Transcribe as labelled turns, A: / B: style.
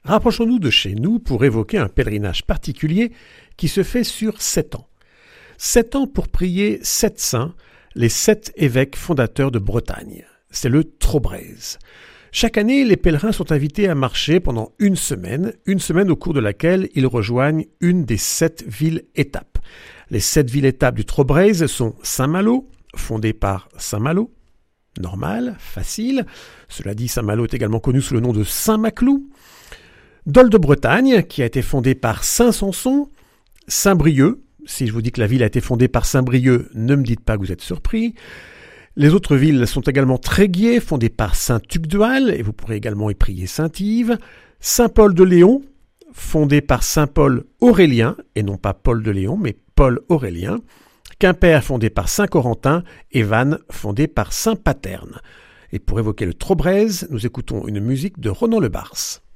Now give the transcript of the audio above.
A: Rapprochons-nous de chez nous pour évoquer un pèlerinage particulier qui se fait sur 7 ans. 7 ans pour prier 7 saints, les 7 évêques fondateurs de Bretagne. C'est le Trobrez. Chaque année, les pèlerins sont invités à marcher pendant une semaine au cours de laquelle ils rejoignent une des 7 villes-étapes. Les 7 villes-étapes du Trobrez sont Saint-Malo, fondé par Saint-Malo, normal, facile. Cela dit, Saint-Malo est également connu sous le nom de Saint-Maclou. Dol de Bretagne, qui a été fondé par Saint-Sanson. Saint-Brieuc, si je vous dis que la ville a été fondée par Saint-Brieuc, ne me dites pas que vous êtes surpris. Les autres villes sont également Tréguier, fondée par saint Tugdual, et vous pourrez également y prier Saint-Yves. Saint-Paul de Léon, fondé par saint Paul Aurélien, et non pas Paul de Léon, mais Paul Aurélien. Quimper, fondé par saint Corentin, et Vannes, fondé par saint Paterne. Et pour évoquer le Trobrez, nous écoutons une musique de Ronan Le Bars.